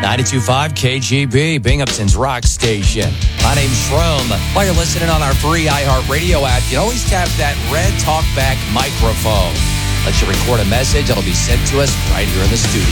92.5 KGB, Binghamton's rock station. My name's Shroom. While you're listening on our free iHeartRadio app, you can always tap that red TalkBack microphone. Let you record a message. It'll be sent to us right here in the studio.